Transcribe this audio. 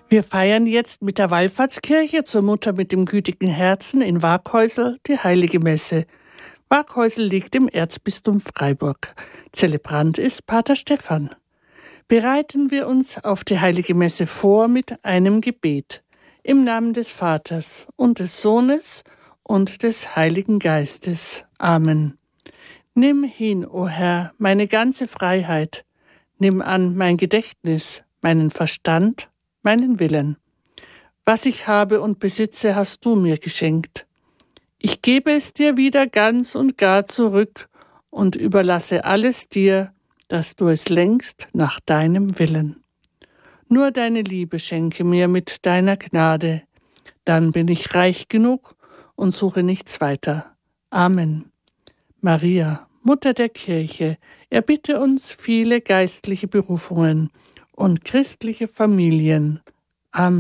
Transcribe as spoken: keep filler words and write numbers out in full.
Wir feiern jetzt mit der Wallfahrtskirche zur Mutter mit dem gütigen Herzen in Waaghäusel die Heilige Messe. Waaghäusel liegt im Erzbistum Freiburg. Zelebrant ist Pater Stephan. Bereiten wir uns auf die Heilige Messe vor mit einem Gebet. Im Namen des Vaters und des Sohnes und des Heiligen Geistes. Amen. Nimm hin, o Herr, meine ganze Freiheit. Nimm an mein Gedächtnis, meinen Verstand, meinen Willen. Was ich habe und besitze, hast du mir geschenkt. Ich gebe es dir wieder ganz und gar zurück und überlasse alles dir, dass du es lenkst nach deinem Willen. Nur deine Liebe schenke mir mit deiner Gnade, dann bin ich reich genug und suche nichts weiter. Amen. Maria, Mutter der Kirche, erbitte uns viele geistliche Berufungen und christliche Familien. Amen.